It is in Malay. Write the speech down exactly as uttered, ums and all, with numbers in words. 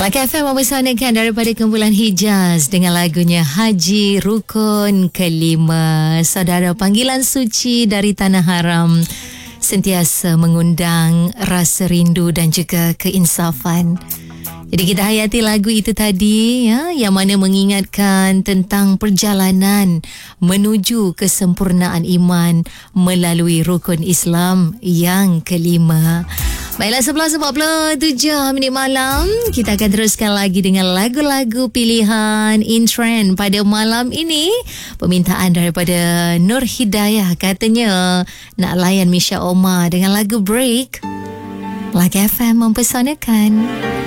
Kelak F M mempersanakan daripada kumpulan Hijaz dengan lagunya Haji Rukun Kelima. Saudara, panggilan suci dari Tanah Haram sentiasa mengundang rasa rindu dan juga keinsafan. Jadi kita hayati lagu itu tadi, ya, yang mana mengingatkan tentang perjalanan menuju kesempurnaan iman melalui rukun Islam yang kelima. Baiklah, sebelas empat puluh tujuh minit malam. Kita akan teruskan lagi dengan lagu-lagu pilihan in trend pada malam ini. Permintaan daripada Nur Hidayah, katanya nak layan Misha Omar dengan lagu Break. Kelak F M mempersanakan.